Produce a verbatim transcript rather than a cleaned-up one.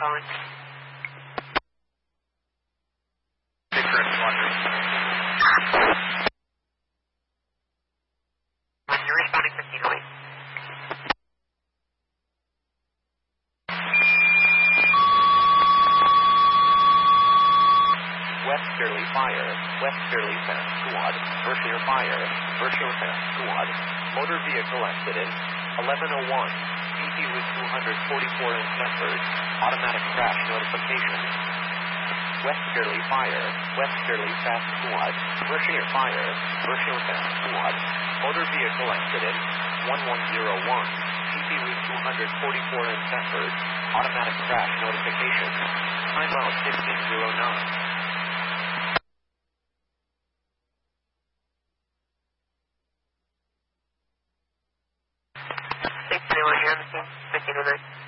calling? Victor and Squadron. When you're responding, fifteen oh eight. West Shirley Fire, West Shirley Fast Squad, Berkshire Fire, Berkshire Fast Squad, motor vehicle accident, eleven oh one, B P Route two forty-four in Thetford, automatic crash notification. West Shirley Fire, West Shirley Fast Squad, Berkshire Fire, Berkshire Fast Squad, motor vehicle accident, one one zero one, B P Route two forty-four in Thetford, automatic crash notification. Timeout fifteen oh nine. six twenty-one, you're on the scene, fifteen oh nine.